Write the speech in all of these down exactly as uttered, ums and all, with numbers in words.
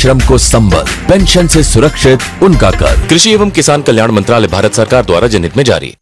श्रम को संबल, पेंशन से सुरक्षित उनका कर। कृषि एवं किसान कल्याण मंत्रालय, भारत सरकार द्वारा जनहित में जारी।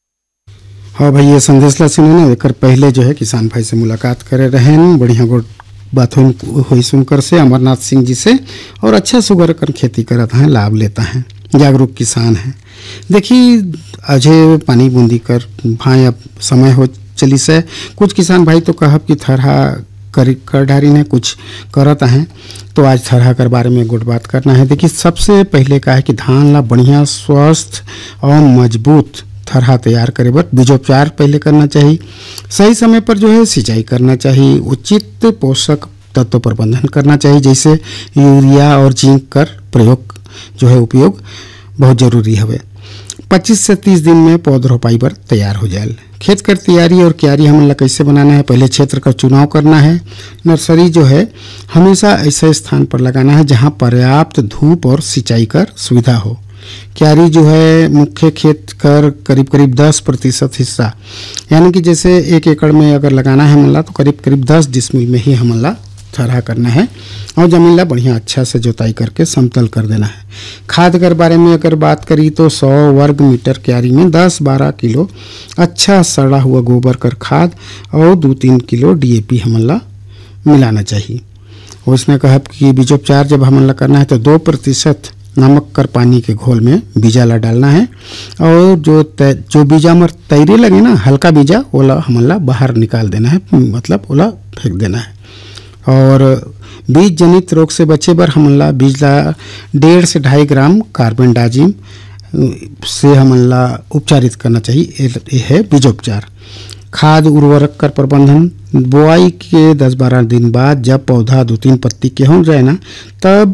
हाँ भाई, ये संदेश ला सुने एक पहले जो है किसान भाई से मुलाकात करे रहे बढ़िया गो बात हुई सुनकर से अमरनाथ सिंह जी से, और अच्छा सुगर कर खेती करता है, लाभ लेता है, जागरूक किसान है। देखिए अजय पानी बूंदी कर भाई अब समय हो चली से कुछ किसान भाई तो कहब कि थरहा कर कर डारी ने कुछ करता है, तो आज थरहा कर बारे में गुड बात करना है। देखिए सबसे पहले का है कि धान ला बढ़िया स्वस्थ और मजबूत थरहा तैयार करे बर बीजोपचार पहले करना चाहिए। सही समय पर जो है सिंचाई करना चाहिए, उचित पोषक तत्व प्रबंधन करना चाहिए, जैसे यूरिया और जिंक कर प्रयोग जो है उपयोग बहुत जरूरी है। पच्चीस से तीस दिन में पौधरोपाई पर तैयार हो जाए। खेत कर तैयारी और क्यारी हमन ला कैसे बनाना है, पहले क्षेत्र का चुनाव करना है। नर्सरी जो है हमेशा ऐसे स्थान पर लगाना है जहां पर्याप्त धूप और सिंचाई कर सुविधा हो। क्यारी जो है मुख्य खेत कर करीब करीब दस प्रतिशत हिस्सा, यानी कि जैसे एक एकड़ में अगर लगाना है हमला तो करीब करीब दस डिसमिल में ही हमला थरहा करना है, और जमीन ला बढ़िया अच्छा से जोताई करके समतल कर देना है। खाद के बारे में अगर बात करी तो सौ वर्ग मीटर क्यारी में दस बारह किलो अच्छा सड़ा हुआ गोबर कर खाद और दो तीन किलो डीएपी हमला मिलाना चाहिए। उसने कहा कि बीजोपचार जब हमला करना है तो दो प्रतिशत नमक कर पानी के घोल में बीजा ला डालना है, और जो जो बीजा मर तैरे लगे ना हल्का बीजा ओला हमला बाहर निकाल देना है, मतलब ओला फेंक देना है। और बीज जनित रोग से बचे बर हमला बीज ला डेढ़ से ढाई ग्राम कार्बेंडाजिम से हमला उपचारित करना चाहिए। ये है बीजोपचार। खाद उर्वरक कर प्रबंधन बुआई के दस बारह दिन बाद जब पौधा दो तीन पत्ती के हो जाए ना, तब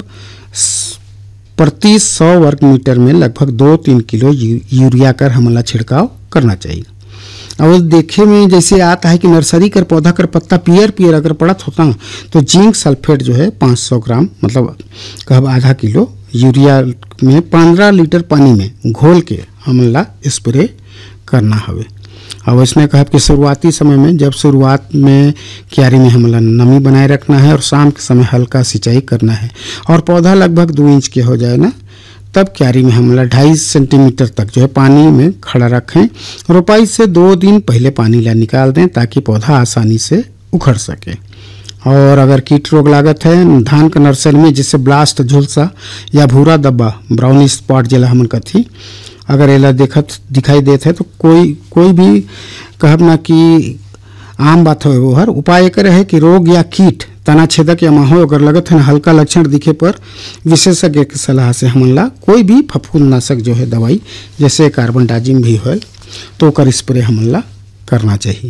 प्रति सौ वर्ग मीटर में लगभग दो तीन किलो यूरिया कर हमला छिड़काव करना चाहिए। और देखे में जैसे आता है कि नर्सरी कर पौधा कर पत्ता पियर पियर अगर पड़त होता तो जिंक सल्फेट जो है पाँच सौ ग्राम मतलब कब आधा किलो यूरिया में पंद्रह लीटर पानी में घोल के हमला स्प्रे करना हवे। और इसने कहा कि शुरुआती समय में जब शुरुआत में क्यारी में हमला नमी बनाए रखना है और शाम के समय हल्का सिंचाई करना है, और पौधा लगभग दो इंच के हो जाए ना तब क्यारी में हमला ढाई सेंटीमीटर तक जो है पानी में खड़ा रखें। रोपाई से दो दिन पहले पानी ला निकाल दें ताकि पौधा आसानी से उखड़ सके। और अगर कीट रोग लागत है धान का नर्सरी में, जिससे ब्लास्ट झुलसा या भूरा दब्बा ब्राउनी स्पॉट जला हमन कथी अगर एला देखत दिखाई देते है तो कोई कोई भी कहब ना कि आम बात हो वो हर उपाय करे है कि रोग या कीट तना छेदक या माहो अगर लगत है हल्का लक्षण दिखे पर विशेषज्ञ की सलाह से हमला कोई भी फफूंदनाशक जो है दवाई जैसे कार्बनडाजिम भी हो तो कर स्प्रे हमला करना चाहिए।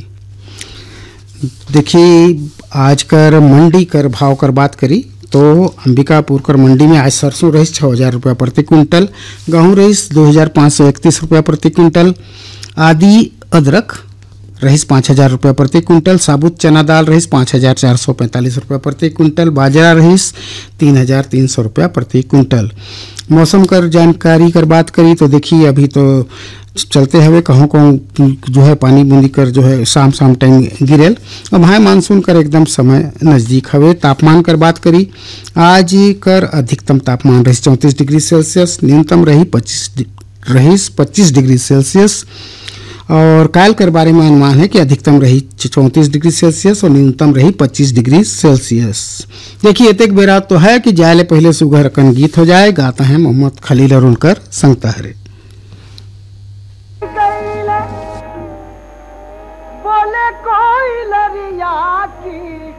देखिए आज कर मंडी कर भाव कर बात करी तो अंबिकापुर कर मंडी में आज सरसों रही छः हज़ार रुपया प्रति कुंटल, गेहूँ रही दो हज़ार पाँच सौ इकतीस रुपया प्रति कुंटल, आदि अदरक रहीस पाँच हज़ार रुपया प्रति कुंटल, साबुत चना दाल रहीस पाँच हज़ार चार सौ पैंतालीस रुपया प्रति कुंटल, बाजरा रहीस तीन हज़ार तीन सौ रुपया प्रति कुंटल। मौसम कर जानकारी कर बात करी तो देखिए अभी तो चलते हुए कहूँ कहूँ जो है पानी बूंदी कर जो है शाम शाम टाइम गिरेल, अब हाँ मानसून कर एकदम समय नज़दीक हवे। तापमान कर बात करी आज कर अधिकतम तापमान रही चौंतीस डिग्री सेल्सियस, न्यूनतम रही पच्चीस रही पच्चीस डिग्री सेल्सियस, और काल कर बारे में अनुमान है कि अधिकतम रही चौंतीस डिग्री सेल्सियस और न्यूनतम रही पच्चीस डिग्री सेल्सियस। देखिए एक बेरा तो है कि जाए ले पहले सुगर कन गीत हो जाए, गाता है मोहम्मद खलील और उनकर संग तहरे। बोले कोई लरिया की